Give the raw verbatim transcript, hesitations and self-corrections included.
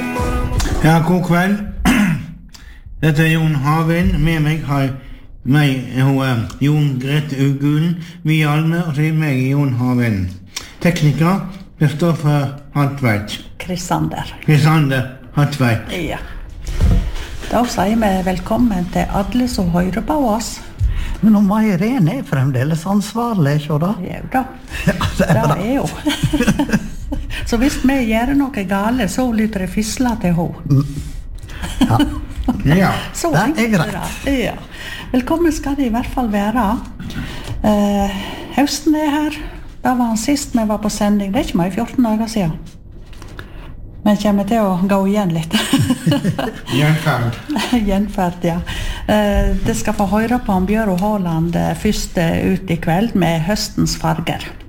Ja, god kveld. Dette er Jon Havin. Med meg har meg, hun er Jon Grete Ugulen, vi Alme, og så er meg Jon Havin. Tekniker, Kristoffer Hartveit. Krisander. Krisander Hartveit. Ja. Da sier vi velkommen til alle som hører på oss. Men nå må Irene er fremdeles ansvarlig, ikke da? Ja, da. Ja, det er bra. Det er jo. Så hvis vi gjør noe gale, så lytter det fisla til henne. Ja. Ja. Så Det er enkelt greit. det. Ja. Velkommen skal det i hvert fall være. Eh, høsten er her. Da var han sist vi var på sending. Det er ikke meg fjorten dager siden. Men kommer til å gå igjen litt. Gjenferd. Gjenferd, ja. Eh, det skal få høre på han Bjørn Håland eh, først eh, ut i kveld med høstens farger.